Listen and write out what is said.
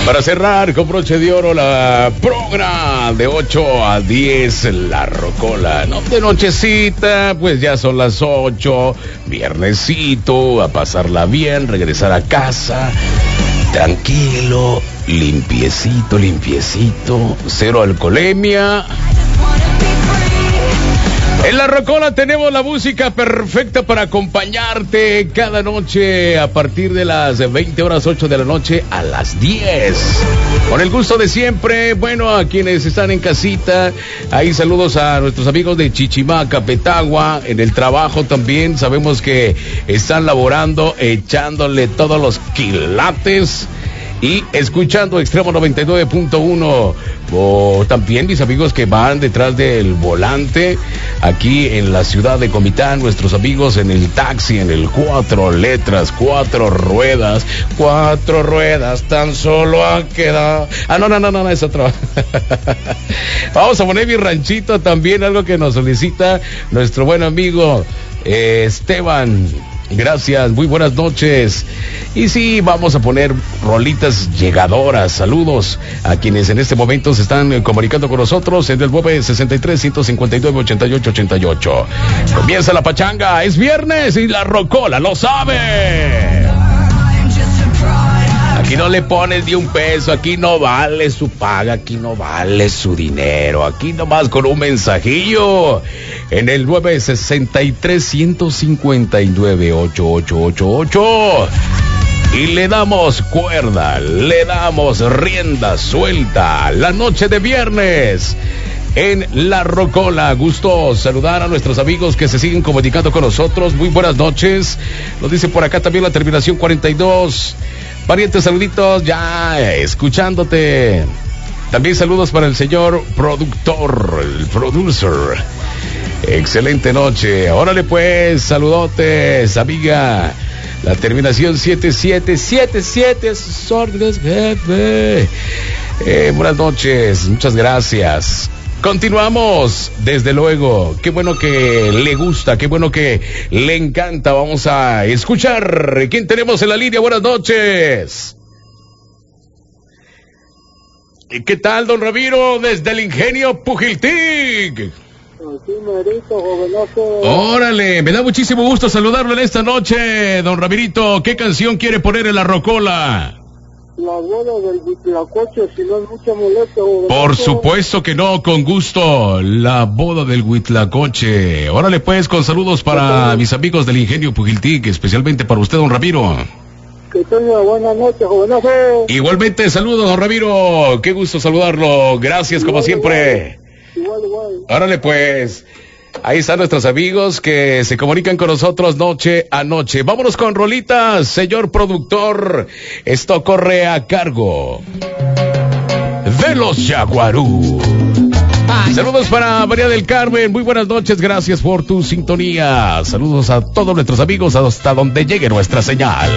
Para cerrar con broche de oro la programa de 8 a 10, la rocola, no de nochecita, pues ya son las 8, viernesito, a pasarla bien, regresar a casa, tranquilo, limpiecito, cero alcoholemia. En la rocola tenemos la música perfecta para acompañarte cada noche a partir de las 20 horas 8 de la noche a las 10. Con el gusto de siempre, bueno, a quienes están en casita, ahí saludos a nuestros amigos de Chichimaca, Petagua, en el trabajo también, sabemos que están laborando, echándole todos los quilates. Y escuchando Extremo 99.1, o también mis amigos que van detrás del volante, aquí en la ciudad de Comitán, nuestros amigos en el taxi, en el 4 letras, 4 ruedas, tan solo ha quedado. No, es otra. Vamos a poner mi ranchito también, algo que nos solicita nuestro buen amigo Esteban. Gracias, muy buenas noches. Y sí, vamos a poner rolitas llegadoras. Saludos a quienes en este momento se están comunicando con nosotros en el 963-159-8888. Comienza la pachanga, es viernes y la rocola lo sabe. Aquí no le pones ni un peso, aquí no vale su paga, aquí no vale su dinero, aquí nomás con un mensajillo en el 963-159-8888 y le damos cuerda, le damos rienda suelta la noche de viernes. En la rocola, gusto saludar a nuestros amigos que se siguen comunicando con nosotros. Muy buenas noches. Nos dice por acá también la terminación 42. Parientes, saluditos, ya escuchándote. También saludos para el señor productor, el producer. Excelente noche. Órale pues, saludotes, amiga. La terminación 7777, sus órdenes, jefe. Buenas noches, muchas gracias. Continuamos, desde luego. Qué bueno que le gusta, qué bueno que le encanta. Vamos a escuchar. ¿Quién tenemos en la línea? Buenas noches. ¿Qué tal, don Ramiro? Desde el Ingenio Pujiltic. Sí, Merito, jovenazo. Órale, me da muchísimo gusto saludarlo en esta noche, don Ramirito. ¿Qué canción quiere poner en la rocola? La boda del Huitlacoche, si no es mucha molestia, jovenazo. Por supuesto que no, con gusto. La boda del Huitlacoche. Órale pues, con saludos para mis amigos del Ingenio Pujiltic, especialmente para usted, don Ramiro. Que tenga buena noche, jovenazo. Igualmente, saludos, don Ramiro. Qué gusto saludarlo. Gracias, como siempre. Igual. Órale pues. Ahí están nuestros amigos que se comunican con nosotros noche a noche. Vámonos con rolitas, señor productor. Esto corre a cargo de los Yaguarú. Saludos para María del Carmen. Muy buenas noches, gracias por tu sintonía. Saludos a todos nuestros amigos hasta donde llegue nuestra señal.